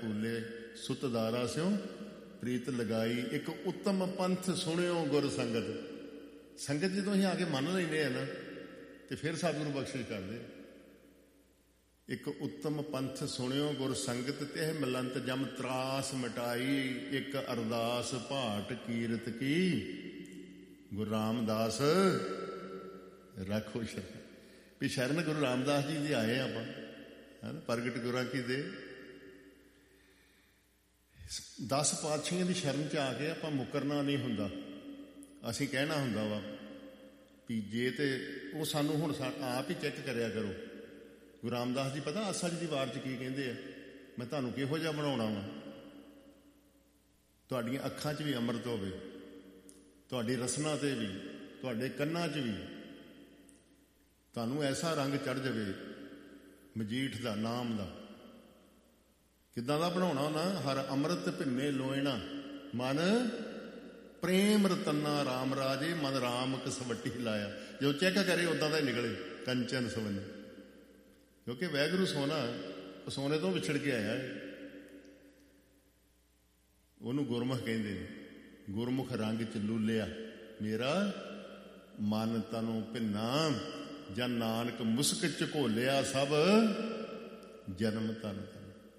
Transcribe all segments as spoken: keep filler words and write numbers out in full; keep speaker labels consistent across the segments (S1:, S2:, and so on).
S1: ਫੂਲੇ ਸੁਤ ਦਾਰਾ ਸਿਉ ਪ੍ਰੀਤ ਲਗਾਈ। ਇੱਕ ਉੱਤਮ ਪੰਥ ਸੁਣਿਓ ਗੁਰ ਸੰਗਤ। ਸੰਗਤ ਜਦੋਂ ਅਸੀਂ ਆ ਕੇ ਮੰਨ ਲੈਂਦੇ ਆ ਨਾ ਤੇ ਫਿਰ ਸਤਿਗੁਰੂ ਬਖਸ਼ਿਸ਼ ਕਰਦੇ। ਇੱਕ ਉੱਤਮ ਪੰਥ ਸੁਣਿਓ ਗੁਰ ਸੰਗਤ ਤੇ ਮਿਲੰਤ ਜਮ ਤਰਾਸ ਮਿਟਾਈ। ਇੱਕ ਅਰਦਾਸ ਭਾਟ ਕੀਰਤ ਕੀ ਗੁਰੂ ਰਾਮਦਾਸ ਰੱਖੋ ਸ਼ਰਨ। ਵੀ ਸ਼ਰਨ ਗੁਰੂ ਰਾਮਦਾਸ ਜੀ ਦੀ ਆਏ ਆਪਾਂ ਹੈ ਪ੍ਰਗਟ ਗੁਰਾਂ ਕੀ ਦੇ। ਦਸ ਪਾਤਸ਼ਾਹੀਆਂ ਦੀ ਸ਼ਰਨ 'ਚ ਆ ਕੇ ਆਪਾਂ ਮੁਕਰਨਾ ਨਹੀਂ ਹੁੰਦਾ। ਅਸੀਂ ਕਹਿਣਾ ਹੁੰਦਾ ਵਾ ਵੀ ਜੇ ਤੇ ਉਹ ਸਾਨੂੰ ਹੁਣ ਆਪ ਹੀ ਚੈੱਕ ਕਰਿਆ ਕਰੋ। ਗੁਰੂ ਰਾਮਦਾਸ ਜੀ ਪਤਾ ਆਸਾ ਜੀ ਦੀ ਵਾਰ 'ਚ ਕੀ ਕਹਿੰਦੇ ਆ, ਮੈਂ ਤੁਹਾਨੂੰ ਕਿਹੋ ਜਿਹਾ ਬਣਾਉਣਾ ਵਾ, ਤੁਹਾਡੀਆਂ ਅੱਖਾਂ 'ਚ ਵੀ ਅੰਮ੍ਰਿਤ ਹੋਵੇ, ਤੁਹਾਡੀ ਰਸਨਾ 'ਤੇ ਵੀ, ਤੁਹਾਡੇ ਕੰਨਾਂ 'ਚ ਵੀ ਤੁਹਾਨੂੰ ਐਸਾ ਰੰਗ ਚੜ੍ਹ ਜਾਵੇ ਮਜੀਠ ਦਾ ਨਾਮ ਦਾ। ਕਿੱਦਾਂ ਦਾ ਬਣਾਉਣਾ ਨਾ, ਹਰ ਅੰਮ੍ਰਿਤ ਭਿੰਨੇ ਲੋਇਣਾ ਮਨ ਪ੍ਰੇਮ ਰਤਨਾ ਰਾਮ ਰਾਜੇ ਮਨ ਰਾਮ ਕਸਵੱਟੀ ਲਾਇਆ। ਜੋ ਚੈੱਕ ਕਰੇ ਉੱਦਾਂ ਦਾ ਹੀ ਨਿਕਲੇ ਕੰਚਨ ਸਵਨ। ਕਿਉਂਕਿ ਵਾਹਿਗੁਰੂ ਸੋਨਾ ਸੋਨੇ ਤੋਂ ਵਿਛੜ ਕੇ ਆਇਆ ਹੈ। ਉਹਨੂੰ ਗੁਰਮੁਖ ਕਹਿੰਦੇ ਨੇ। ਗੁਰਮੁਖ ਰੰਗ ਚ ਲੂਲਿਆ ਮੇਰਾ ਮਨ ਤਨੂੰ ਭਿੰਨਾ ਜਾਂ ਨਾਨਕ ਮੁਸਕ ਚ ਘੋਲਿਆ ਸਭ ਜਨਮ ਤਨ ਤਨ।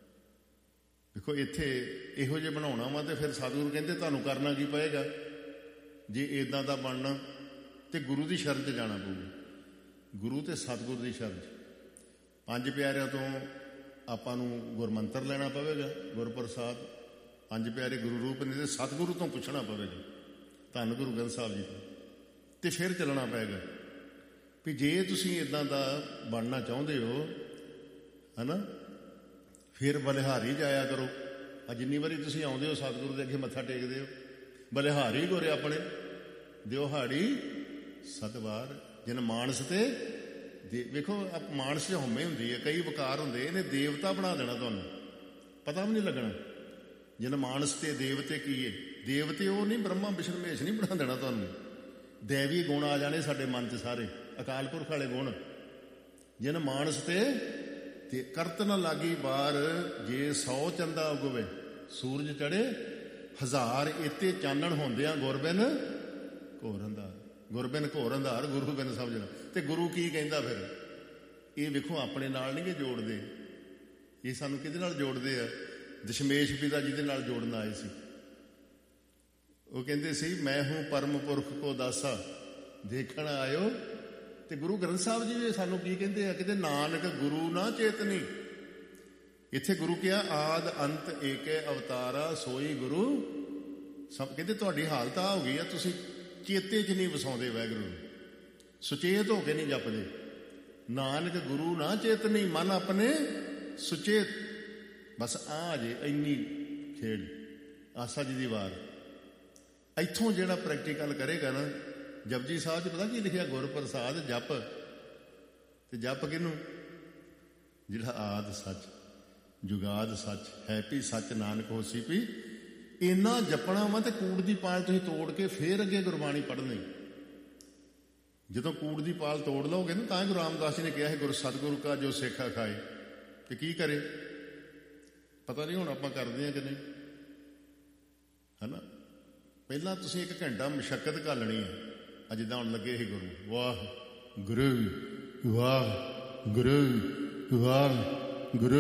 S1: ਦੇਖੋ ਇੱਥੇ ਇਹੋ ਜਿਹੇ ਬਣਾਉਣਾ ਵਾ ਤੇ ਫਿਰ ਸਤਿਗੁਰੂ ਕਹਿੰਦੇ ਤੁਹਾਨੂੰ ਕਰਨਾ ਕੀ ਪਏਗਾ ਜੇ ਇੱਦਾਂ ਦਾ ਬਣਨਾ ਤੇ ਗੁਰੂ ਦੀ ਸ਼ਰਨ 'ਚ ਜਾਣਾ ਪਊਗਾ। ਗੁਰੂ ਤੇ ਸਤਿਗੁਰੂ ਦੀ ਸ਼ਰਨ 'ਚ। ਪੰਜ ਪਿਆਰਿਆਂ ਤੋਂ ਆਪਾਂ ਨੂੰ ਗੁਰਮੰਤਰ ਲੈਣਾ ਪਵੇਗਾ, ਗੁਰਪ੍ਰਸਾਦ। ਪੰਜ ਪਿਆਰੇ ਗੁਰੂ ਰੂਪ ਨੇ ਤੇ ਸਤਿਗੁਰੂ ਤੋਂ ਪੁੱਛਣਾ ਪਵੇਗਾ, ਧੰਨ ਗੁਰੂ ਗ੍ਰੰਥ ਸਾਹਿਬ ਜੀ ਤੋਂ, ਤੇ ਫਿਰ ਚੱਲਣਾ ਪਏਗਾ ਵੀ ਜੇ ਤੁਸੀਂ ਇੱਦਾਂ ਦਾ ਬਣਨਾ ਚਾਹੁੰਦੇ ਹੋ ਹੈ ਨਾ, ਫਿਰ ਬਲਿਹਾਰੀ ਜਾਇਆ ਕਰੋ। ਆ ਜਿੰਨੀ ਵਾਰੀ ਤੁਸੀਂ ਆਉਂਦੇ ਹੋ ਸਤਿਗੁਰੂ ਦੇ ਅੱਗੇ ਮੱਥਾ ਟੇਕਦੇ ਹੋ, ਬਲਿਹਾਰੀ ਗੋਰੇ ਆਪਣੇ ਦਿਉਹਾੜੀ ਸਤਵਾਰ ਜਿਨ ਮਾਨਸ ਤੇ ਦੇ। ਵੇਖੋ ਮਾਨਸ 'ਚ ਹਉਮੈ ਹੁੰਦੀ ਹੈ, ਕਈ ਵਿਕਾਰ ਹੁੰਦੇ, ਇਹਨੇ ਦੇਵਤਾ ਬਣਾ ਦੇਣਾ, ਤੁਹਾਨੂੰ ਪਤਾ ਵੀ ਨਹੀਂ ਲੱਗਣਾ। ਜਿਨ ਮਾਨਸ ਤੇ ਦੇਵਤੇ ਕੀ ਹੈ, ਦੇਵਤੇ ਉਹ ਨਹੀਂ, ਬ੍ਰਹਮਾ ਵਿਸ਼ਨੂੰ ਮਹੇਸ਼ ਨਹੀਂ ਬਣਾ ਦੇਣਾ ਤੁਹਾਨੂੰ। ਦੇਵੀ ਗੁਣ ਆ ਜਾਣੇ ਸਾਡੇ ਮਨ 'ਚ ਸਾਰੇ, ਅਕਾਲ ਪੁਰਖ ਵਾਲੇ ਗੁਣ। ਜਿਨ ਮਾਨਸ ਤੇ ਤੇ ਕਰਤ ਨਾ ਲਾਗੀ ਬਾਰ ਜੇ ਸੌ ਚੰਦਾ ਉਗਵੇ ਸੂਰਜ ਚੜੇ ਹਜ਼ਾਰ ਇੱਥੇ ਚਾਨਣ ਹੁੰਦਿਆਂ ਗੁਰਬਿਨ ਘੋਰ ਅੰਧਾਰ। ਗੁਰਬਿਨ ਘੋਰ ਅੰਧਾਰ ਗੁਰੂ ਬਿਨ ਸਮਝਣਾ। ਤੇ ਗੁਰੂ ਕੀ ਕਹਿੰਦਾ ਫਿਰ? ਇਹ ਵੇਖੋ ਆਪਣੇ ਨਾਲ ਨਹੀਂ ਗੇ ਜੋੜਦੇ, ਇਹ ਸਾਨੂੰ ਕਿਹਦੇ ਨਾਲ ਜੋੜਦੇ ਆ? ਦਸ਼ਮੇਸ਼ ਪਿਤਾ ਜਿਹਦੇ ਨਾਲ ਜੋੜਨ ਆਏ ਸੀ, ਉਹ ਕਹਿੰਦੇ ਸੀ ਮੈਂ ਹੂੰ ਪਰਮ ਪੁਰਖ ਕੋ ਦਾਸਾ ਦੇਖਣ ਆਇਓ। ਤੇ ਗੁਰੂ ਗ੍ਰੰਥ ਸਾਹਿਬ ਜੀ ਵੀ ਸਾਨੂੰ ਕੀ ਕਹਿੰਦੇ ਆ? ਕਹਿੰਦੇ ਨਾਨਕ ਗੁਰੂ ਨਾ ਚੇਤਨੀ। ਇੱਥੇ ਗੁਰੂ ਕਿਹਾ ਆਦ ਅੰਤ ਏਕੇ ਅਵਤਾਰਾ ਸੋਈ ਗੁਰੂ ਸਭ। ਕਹਿੰਦੇ ਤੁਹਾਡੀ ਹਾਲਤ ਆ ਹੋ ਗਈ ਆ, ਤੁਸੀਂ ਚੇਤੇ 'ਚ ਨਹੀਂ ਵਸਾਉਂਦੇ ਵਾਹਿਗੁਰੂ ਨੂੰ, ਸੁਚੇਤ ਹੋ ਕੇ ਨਹੀਂ ਜਪਦੇ। ਨਾਨਕ ਗੁਰੂ ਨਾ ਚੇਤਨੀ ਮਨ ਆਪਣੇ ਸੁਚੇਤ। ਬਸ ਆ ਜੇ ਇੰਨੀ ਖੇਡ ਆਸਾ ਜੀ ਦੀ ਵਾਰ। ਇੱਥੋਂ ਜਿਹੜਾ ਪ੍ਰੈਕਟੀਕਲ ਕਰੇਗਾ ਨਾ, ਜਪਜੀ ਸਾਹਿਬ 'ਚ ਪਤਾ ਕੀ ਲਿਖਿਆ? ਗੁਰਪ੍ਰਸਾਦ ਜਪ। ਤੇ ਜਪ ਕਿਹਨੂੰ? ਜਿਹੜਾ ਆਦ ਸੱਚ ਜੁਗਾਦ ਸੱਚ ਹੈ ਪੀ ਸੱਚ ਨਾਨਕ ਹੋਸੀ ਪੀ। ਇੰਨਾ ਜਪਣਾ ਵਾ ਤੇ ਕੂੜ ਦੀ ਪਾਲ ਤੁਸੀਂ ਤੋੜ ਕੇ ਫੇਰ ਅੱਗੇ ਗੁਰਬਾਣੀ ਪੜ੍ਹਨੀ। ਜਦੋਂ ਕੂੜ ਦੀ ਪਾਲ ਤੋੜ ਲਓਗੇ ਨਾ, ਤਾਂ ਗੁਰੂ ਰਾਮਦਾਸ ਜੀ ਨੇ ਕਿਹਾ ਹੈ ਗੁਰ ਸਤਿਗੁਰੂ ਕਾ ਜੋ ਸੇਖਾ ਖਾਏ। ਤੇ ਕੀ ਕਰੇ ਪਤਾ ਨਹੀਂ, ਹੁਣ ਆਪਾਂ ਕਰਦੇ ਹਾਂ ਕਿ ਨਹੀਂ ਹੈ ਨਾ। ਪਹਿਲਾਂ ਤੁਸੀਂ ਇੱਕ ਘੰਟਾ ਮਸ਼ੱਕਤ ਘਾਲਣੀ ਹੈ। ਅੱਜ ਜਿੱਦਾਂ ਹੁਣ ਲੱਗੇ ਸੀ ਗੁਰੂ ਵਾਹ ਗੁਰੂ ਵਾਹ ਗੁਰੂ ਵਾਹ ਗੁਰੂ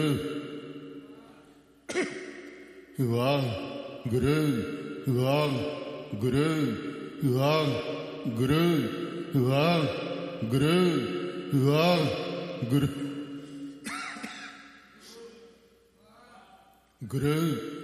S1: ਵਾਹ ਗੁਰੂ ਵਾਹ ਗੁਰੂ ਵਾਹ ਗੁਰੂ ਵਾਹ ਗੁਰੂ ਵਾਹ ਗੁਰੂ ਗੁਰੂ